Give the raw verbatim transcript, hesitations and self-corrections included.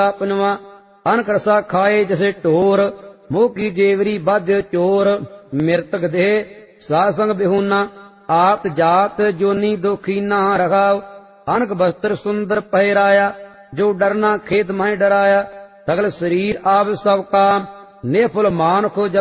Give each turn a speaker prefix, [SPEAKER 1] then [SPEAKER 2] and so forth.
[SPEAKER 1] पनवा अनक रसा खाए जैसे ढोर मोह की जेवरी बाध्य चोर मृतक देह सासंग बिहुना आप जात जोनी दोखीना रखाव अनक वस्त्र सुंदर पहराया जो डरना खेत माही डराया सगल शरीर आप सब काम निफुल मान को जप